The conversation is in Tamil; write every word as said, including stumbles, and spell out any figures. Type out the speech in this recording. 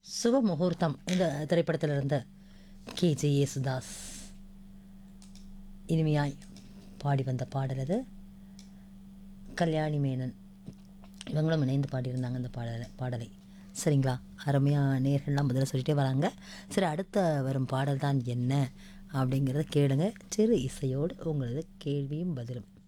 சுப முகூர்த்தம் இந்த திரைப்படத்தில் இருந்த கே ஜே யேசுதாஸ் இனிமையாய் பாடி வந்த பாடல் அது. கல்யாணி மேனன் இவங்களும் இணைந்து பாடியிருந்தாங்க அந்த பாடலை பாடலை சரிங்களா. அருமையாக நேர்கள்லாம் முதல்ல சொல்லிட்டே வராங்க. சரி, அடுத்த வரும் பாடல் தான் என்ன அப்படிங்கிறத கேளுங்க. சிறு இசையோடு உங்களது கேள்வியும் பதிலும்.